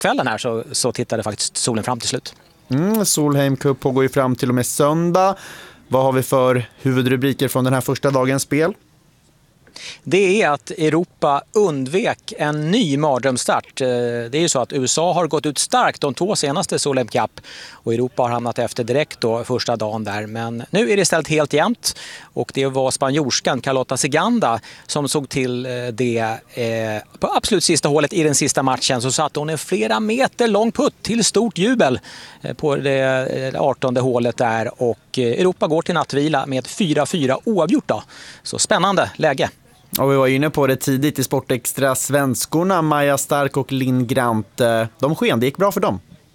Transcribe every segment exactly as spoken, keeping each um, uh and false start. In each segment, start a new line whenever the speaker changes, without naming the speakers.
kvällen här så, så tittade faktiskt solen fram till slut.
Mm, Solheim Cup pågår ju fram till och med söndag. Vad har vi för huvudrubriker från den här första dagens spel?
Det är att Europa undvek en ny mardrömsstart. Det är ju så att U S A har gått ut starkt de två senaste Solheim Cup och Europa har hamnat efter direkt då första dagen där. Men nu är det istället helt jämnt och det var spanjorskan Carlota Ciganda som såg till det eh, på absolut sista hålet i den sista matchen. Så satt hon en flera meter lång putt till stort jubel eh, på det artonde hålet där och Europa går till nattvila med fyra fyra oavgjort då. Så spännande läge.
Och vi var inne på det tidigt i Sportextra. Svenskorna Maja Stark och Linn Grant, de sken, det gick bra för dem.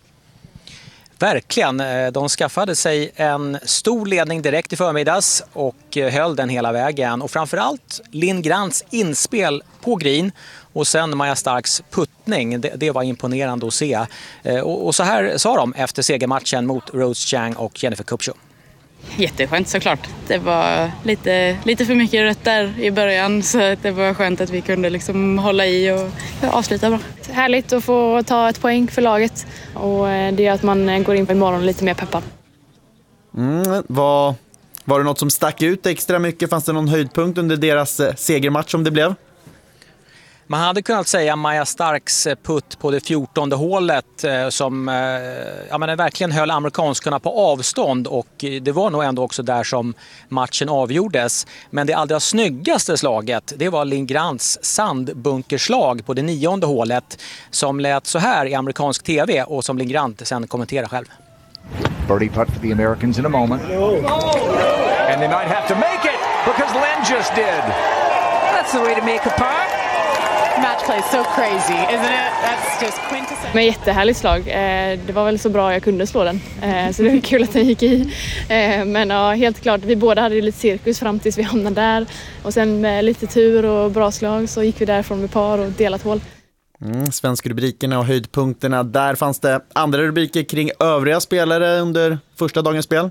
Verkligen, de skaffade sig en stor ledning direkt i förmiddags och höll den hela vägen. Och framförallt Linn Grants inspel på green och sen Maja Starks puttning, det, det var imponerande att se. Och, och så här sa de efter segermatchen mot Rose Chang och Jennifer Kupcho.
Jätteskönt såklart. Det var lite, lite för mycket rött där i början så det var skönt att vi kunde liksom hålla i och avsluta bra.
Härligt att få ta ett poäng för laget och det gör att man går in på imorgon lite mer peppad.
Mm, var, var det något som stack ut extra mycket? Fanns det någon höjdpunkt under deras segermatch som det blev?
Man hade kunnat säga Maja Starks putt på det fjortonde hålet som ja, men verkligen höll amerikanskarna på avstånd och det var nog ändå också där som matchen avgjordes. Men det allra snyggaste slaget, det var Linn Grants sandbunkerslag på det nionde hålet som lät så här i amerikansk tv och som Linn Grant sen kommenterar själv.
Birdie putt for the Americans in a moment. And they might have to make it because Lynn just did.
That's the way to make a par. Match play is so crazy, isn't it? That's just quintessential.
Men jättehärligt slag. Det var väl så bra jag kunde slå den. Så det var kul att den gick i. Men ja, helt klart, vi båda hade lite cirkus fram tills vi hamnade där. Och sen med lite tur och bra slag så gick vi därifrån med par och delat hål.
Mm, svenska rubrikerna och höjdpunkterna. Där fanns det andra rubriker kring övriga spelare under första dagens spel.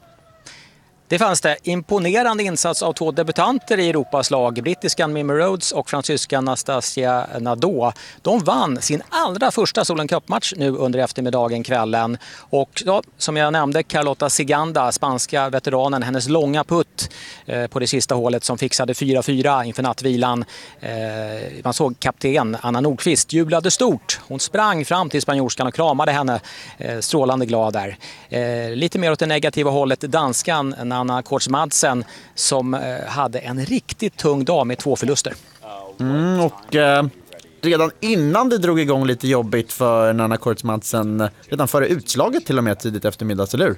Det fanns det imponerande insats av två debutanter i Europas lag, brittiskan Mimi Rhodes och fransyskan Nastasia Nadeau. De vann sin allra första Solheim Cup-match nu under eftermiddagen kvällen. Och ja, som jag nämnde, Carlota Ciganda, spanska veteranen, hennes långa putt eh, på det sista hålet som fixade fyra fyra inför nattvilan. Eh, man såg kapten Anna Nordqvist jublade stort. Hon sprang fram till spanjorskan och kramade henne, eh, strålande glad där. Eh, lite mer åt det negativa hållet, danskan Anna Kortsmadsen som eh, hade en riktigt tung dag med två förluster.
Mm, och eh, redan innan det drog igång lite jobbigt för Nanna Kortsmadsen, redan före utslaget till och med tidigt eftermiddags, eller hur?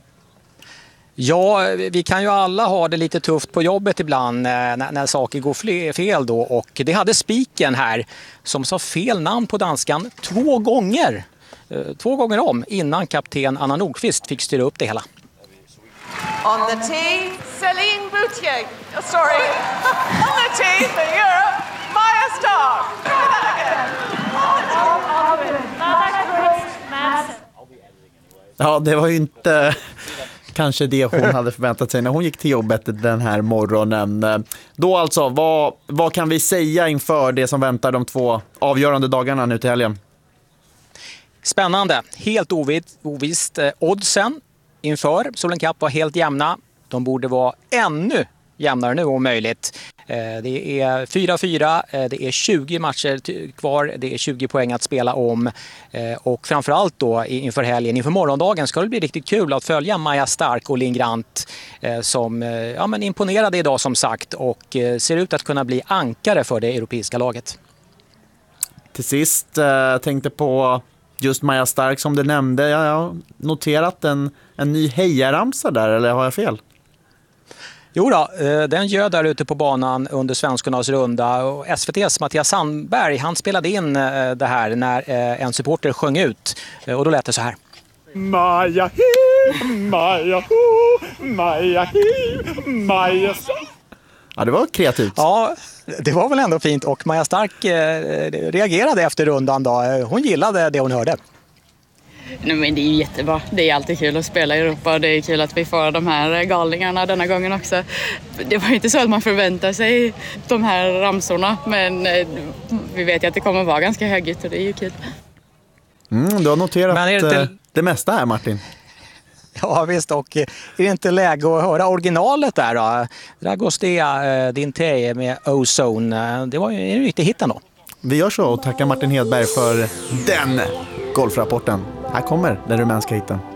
Ja, vi kan ju alla ha det lite tufft på jobbet ibland när, när saker går fel då. Och det hade spiken här som sa fel namn på danskan två gånger. Två gånger om innan kapten Anna Nordqvist fick styra upp det hela.
On the tee, Céline Boutier. Oh, sorry. On the tee for Europe, Maja Stark. Try that again.
Ja, det var ju inte kanske det hon hade förväntat sig när hon gick till jobbet den här morgonen. Då alltså, vad, vad kan vi säga inför det som väntar de två avgörande dagarna nu till helgen?
Spännande. Helt ovitt, ovisst. Oddsen inför Solheim Cup var helt jämna. De borde vara ännu jämnare nu om möjligt. Det är fyra fyra, det är tjugo matcher kvar, det är tjugo poäng att spela om. Och framförallt då inför helgen, inför morgondagen ska det bli riktigt kul att följa Maja Stark och Linn Grant som ja, men imponerade idag som sagt och ser ut att kunna bli ankare för det europeiska laget.
Till sist jag tänkte på just Maja Stark som du nämnde. Jag har noterat en, en ny hejaramsa där, eller har jag fel?
Jo då, den gör där ute på banan under svenskarnas runda. Och S V T:s Mattias Sandberg, han spelade in det här när en supporter sjöng ut. Och då lät det så här.
Maja hi, Maja ho, Maja hi, Maja så.
Ja, det var kreativt.
Ja, det var väl ändå fint. Och Maja Stark eh, reagerade efter rundan då. Hon gillade det hon hörde.
Nej, men det är ju jättebra. Det är alltid kul att spela i Europa och det är kul att vi får de här galningarna denna gången också. Det var inte så att man förväntar sig de här ramsorna, men vi vet ju att det kommer vara ganska högt och det är ju kul.
Mm, du har noterat
Men är det inte-
eh, det mesta här, Martin.
Ja visst, och är det inte läge att höra originalet där då? Dragostea Dinte med Ozone. Det var ju en riktig hit ändå.
Vi gör så och tackar Martin Hedberg för den golfrapporten. Här kommer den rumänska hitten.